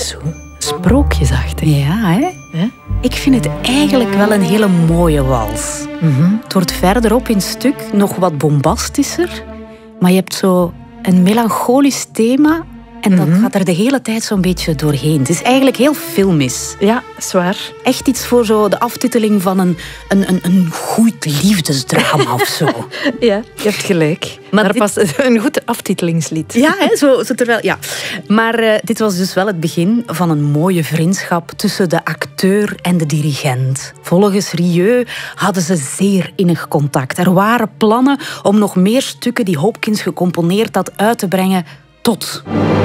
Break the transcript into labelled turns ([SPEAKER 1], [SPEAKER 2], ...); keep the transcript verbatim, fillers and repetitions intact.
[SPEAKER 1] zo sprookjesachtig.
[SPEAKER 2] Ja, hè?
[SPEAKER 1] Hè?
[SPEAKER 2] Ik vind het eigenlijk wel een hele mooie wals.
[SPEAKER 1] Mm-hmm.
[SPEAKER 2] Het wordt verderop in het stuk nog wat bombastischer, maar je hebt zo een melancholisch thema en dat
[SPEAKER 1] Mm-hmm.
[SPEAKER 2] gaat er de hele tijd zo'n beetje doorheen. Het is eigenlijk heel filmisch.
[SPEAKER 1] Ja, zwaar.
[SPEAKER 2] Echt iets voor zo de aftiteling van een, een, een, een goed liefdesdrama of zo.
[SPEAKER 1] Ja, je hebt gelijk.
[SPEAKER 2] Maar
[SPEAKER 1] Maar
[SPEAKER 2] dit-
[SPEAKER 1] past een goed aftitelingslied.
[SPEAKER 2] Ja, hè, zo, zo terwijl, ja. Maar eh, dit was dus wel het begin van een mooie vriendschap tussen de acteur en de dirigent. Volgens Rieu hadden ze zeer innig contact. Er waren plannen om nog meer stukken die Hopkins gecomponeerd had uit te brengen tot